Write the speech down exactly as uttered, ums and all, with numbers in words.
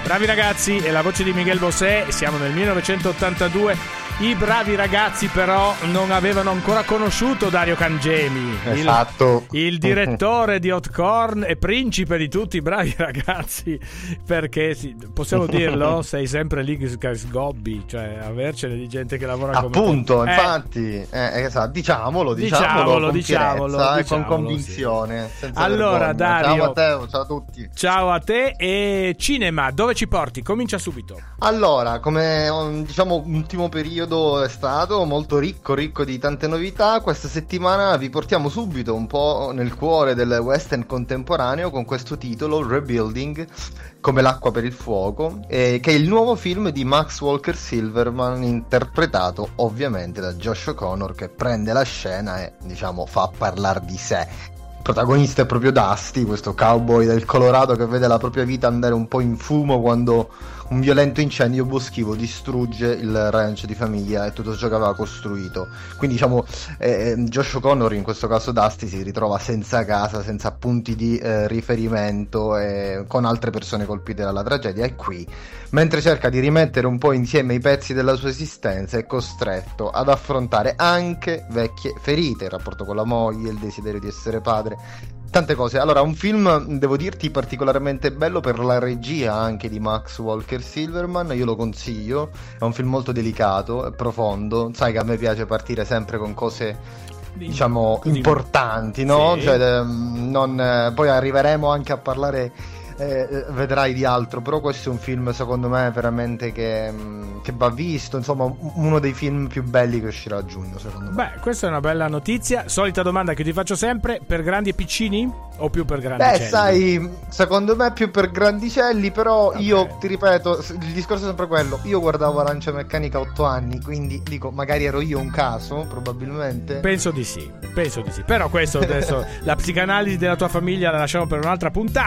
Bravi ragazzi, è la voce di Miguel Bosé, siamo nel millenovecentottantadue. I bravi ragazzi però non avevano ancora conosciuto Dario Cangemi, esatto. il, il direttore di Hotcorn e principe di tutti i bravi ragazzi, perché sì, possiamo dirlo, sei sempre lì che sgobbi, cioè avercene di gente che lavora come appunto, te. infatti eh, eh, esatto, diciamolo, diciamolo, diciamolo, con diciamolo, fierezza, diciamolo, con convinzione, sì. senza Allora vergogna. Dario, ciao a te, ciao a tutti. Ciao a te. E cinema, dove ci porti? Comincia subito. Allora, come diciamo ultimo periodo è stato molto ricco, ricco di tante novità, questa settimana vi portiamo subito un po' nel cuore del western contemporaneo con questo titolo, Rebuilding, come l'acqua per il fuoco, eh, che è il nuovo film di Max Walker Silverman, interpretato ovviamente da Josh O'Connor, che prende la scena e diciamo fa parlare di sé. Il protagonista è proprio Dusty, questo cowboy del Colorado che vede la propria vita andare un po' in fumo quando un violento incendio boschivo distrugge il ranch di famiglia e tutto ciò che aveva costruito. Quindi diciamo eh, Josh O'Connor, in questo caso Dusty, si ritrova senza casa, senza punti di eh, riferimento, e con altre persone colpite dalla tragedia, e qui, mentre cerca di rimettere un po' insieme i pezzi della sua esistenza, è costretto ad affrontare anche vecchie ferite, il rapporto con la moglie, il desiderio di essere padre, tante cose. Allora, un film, devo dirti, particolarmente bello per la regia anche di Max Walker Silverman, io lo consiglio, è un film molto delicato, è profondo, sai che a me piace partire sempre con cose diciamo importanti, no? Sì. Cioè, non, poi arriveremo anche a parlare, eh, vedrai, di altro, però questo è un film secondo me veramente che, che va visto, insomma uno dei film più belli che uscirà a giugno secondo me. Beh, questa è una bella notizia. Solita domanda che ti faccio sempre: per grandi e piccini o più per Beh, grandicelli? sai, secondo me più per grandicelli, però Okay. io ti ripeto, il discorso è sempre quello, io guardavo Arancia Meccanica a otto anni, quindi dico, magari ero io un caso, probabilmente. Penso di sì, penso di sì. Però questo adesso, la psicanalisi della tua famiglia la lasciamo per un'altra puntata.